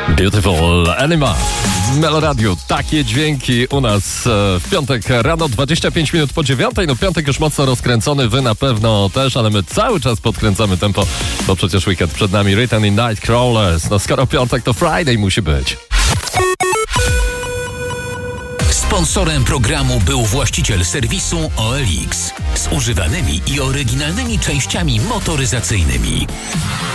Beautiful Anima. Meloradiu, takie dźwięki u nas w piątek rano, 25 minut po 9. No piątek już mocno rozkręcony, wy na pewno też, ale my cały czas podkręcamy tempo, bo przecież weekend przed nami. Return in Nightcrawlers. No skoro piątek, to Friday musi być. Sponsorem programu był właściciel serwisu OLX z używanymi i oryginalnymi częściami motoryzacyjnymi.